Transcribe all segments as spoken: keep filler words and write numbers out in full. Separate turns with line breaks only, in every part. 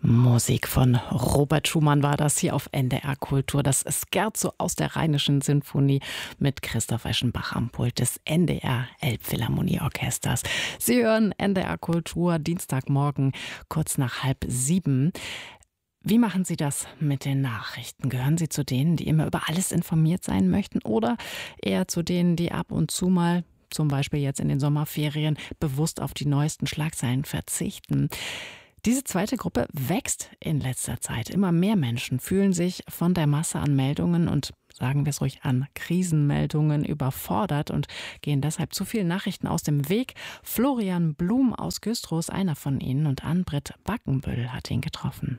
Musik von Robert Schumann war das hier auf N D R Kultur. Das Scherzo aus der Rheinischen Sinfonie mit Christoph Eschenbach am Pult des N D R Elbphilharmonieorchesters. Sie hören N D R Kultur Dienstagmorgen kurz nach halb sieben. Wie machen Sie das mit den Nachrichten? Gehören Sie zu denen, die immer über alles informiert sein möchten, oder eher zu denen, die ab und zu mal, zum Beispiel jetzt in den Sommerferien, bewusst auf die neuesten Schlagzeilen verzichten? Diese zweite Gruppe wächst in letzter Zeit. Immer mehr Menschen fühlen sich von der Masse an Meldungen und, sagen wir es ruhig, an Krisenmeldungen überfordert und gehen deshalb zu vielen Nachrichten aus dem Weg. Florian Blum aus Güstrow ist einer von ihnen und Ann-Britt Backenbüll hat ihn getroffen.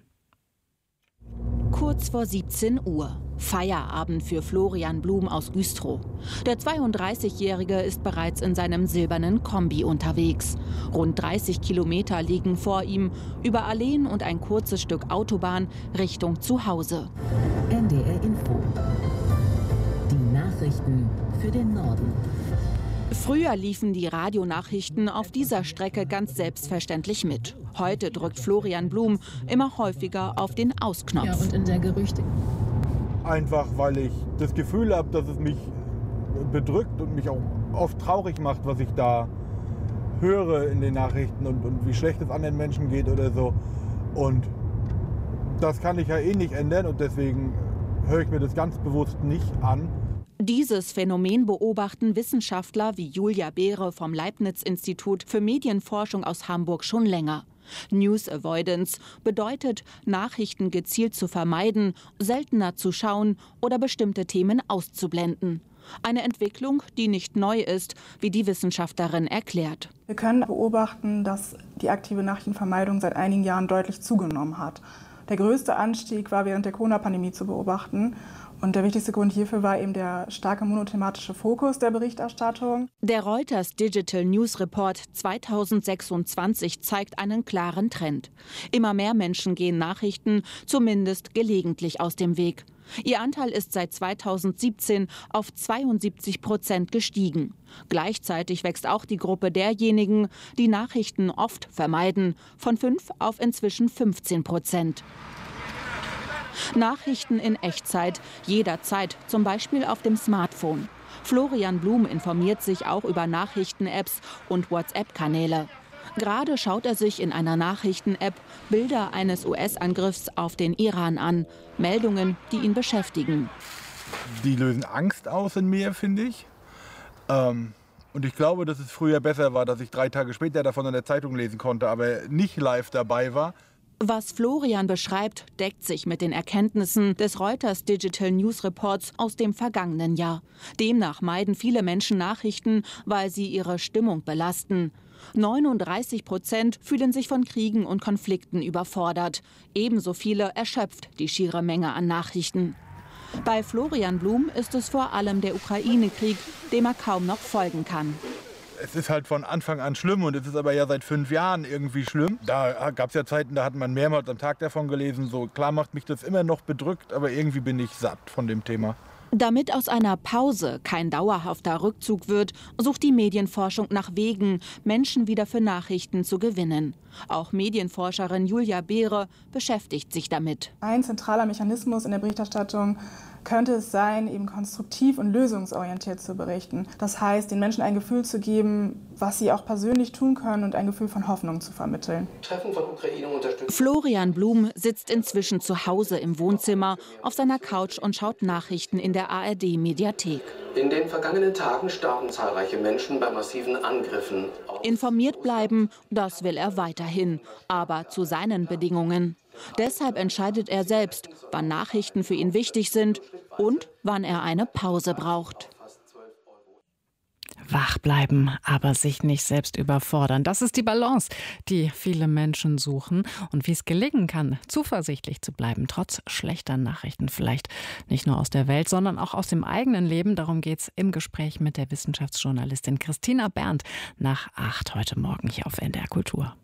Kurz vor siebzehn Uhr. Feierabend für Florian Blum aus Güstrow. Der zweiunddreißigjährige ist bereits in seinem silbernen Kombi unterwegs. Rund dreißig Kilometer liegen vor ihm, über Alleen und ein kurzes Stück Autobahn Richtung Zuhause.
N D R Info. Die Nachrichten für den Norden.
Früher liefen die Radionachrichten auf dieser Strecke ganz selbstverständlich mit. Heute drückt Florian Blum immer häufiger auf den Ausknopf.
Ja, und in der Gerüchte.
Einfach, weil ich das Gefühl habe, dass es mich bedrückt und mich auch oft traurig macht, was ich da höre in den Nachrichten und, und wie schlecht es anderen Menschen geht oder so. Und das kann ich ja eh nicht ändern und deswegen höre ich mir das ganz bewusst nicht an.
Dieses Phänomen beobachten Wissenschaftler wie Julia Behre vom Leibniz-Institut für Medienforschung aus Hamburg schon länger. News Avoidance bedeutet, Nachrichten gezielt zu vermeiden, seltener zu schauen oder bestimmte Themen auszublenden. Eine Entwicklung, die nicht neu ist, wie die Wissenschaftlerin erklärt.
Wir können beobachten, dass die aktive Nachrichtenvermeidung seit einigen Jahren deutlich zugenommen hat. Der größte Anstieg war während der Corona-Pandemie zu beobachten. Und der wichtigste Grund hierfür war eben der starke monothematische Fokus der Berichterstattung.
Der Reuters Digital News Report zweitausendsechsundzwanzig zeigt einen klaren Trend. Immer mehr Menschen gehen Nachrichten zumindest gelegentlich aus dem Weg. Ihr Anteil ist seit zweitausendsiebzehn auf zweiundsiebzig Prozent gestiegen. Gleichzeitig wächst auch die Gruppe derjenigen, die Nachrichten oft vermeiden, von fünf auf inzwischen fünfzehn Prozent. Nachrichten in Echtzeit, jederzeit, zum Beispiel auf dem Smartphone. Florian Blum informiert sich auch über Nachrichten-Apps und WhatsApp-Kanäle. Gerade schaut er sich in einer Nachrichten-App Bilder eines U S-Angriffs auf den Iran an. Meldungen, die ihn beschäftigen.
Die lösen Angst aus in mir, finde ich. Ähm, und ich glaube, dass es früher besser war, dass ich drei Tage später davon in der Zeitung lesen konnte, aber nicht live dabei war.
Was Florian beschreibt, deckt sich mit den Erkenntnissen des Reuters Digital News Reports aus dem vergangenen Jahr. Demnach meiden viele Menschen Nachrichten, weil sie ihre Stimmung belasten. neununddreißig Prozent fühlen sich von Kriegen und Konflikten überfordert. Ebenso viele erschöpft die schiere Menge an Nachrichten. Bei Florian Blum ist es vor allem der Ukraine-Krieg, dem er kaum noch folgen kann.
Es ist halt von Anfang an schlimm und es ist aber ja seit fünf Jahren irgendwie schlimm. Da gab es ja Zeiten, da hat man mehrmals am Tag davon gelesen. So klar macht mich das immer noch bedrückt, aber irgendwie bin ich satt von dem Thema.
Damit aus einer Pause kein dauerhafter Rückzug wird, sucht die Medienforschung nach Wegen, Menschen wieder für Nachrichten zu gewinnen. Auch Medienforscherin Julia Behre beschäftigt sich damit.
Ein zentraler Mechanismus in der Berichterstattung könnte es sein, eben konstruktiv und lösungsorientiert zu berichten. Das heißt, den Menschen ein Gefühl zu geben, was sie auch persönlich tun können und ein Gefühl von Hoffnung zu vermitteln.
Treffen von Ukraine unterstützt. Florian Blum sitzt inzwischen zu Hause im Wohnzimmer auf seiner Couch und schaut Nachrichten in der A R D-Mediathek.
In den vergangenen Tagen starben zahlreiche Menschen bei massiven Angriffen.
Informiert bleiben, das will er weiterhin, aber zu seinen Bedingungen. Deshalb entscheidet er selbst, wann Nachrichten für ihn wichtig sind und wann er eine Pause braucht.
Wach bleiben, aber sich nicht selbst überfordern. Das ist die Balance, die viele Menschen suchen. Und wie es gelingen kann, zuversichtlich zu bleiben, trotz schlechter Nachrichten. Vielleicht nicht nur aus der Welt, sondern auch aus dem eigenen Leben. Darum geht es im Gespräch mit der Wissenschaftsjournalistin Christina Berndt nach acht heute Morgen hier auf N D R Kultur.